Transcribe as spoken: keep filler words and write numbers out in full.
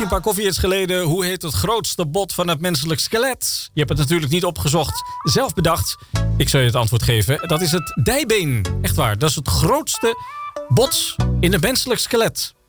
je een paar koffiehits geleden. Hoe heet het grootste bot van het menselijk skelet? Je hebt het natuurlijk niet opgezocht, zelf bedacht. Ik zal je het antwoord geven. Dat is het dijbeen. Echt waar, dat is het grootste bot in het menselijk skelet.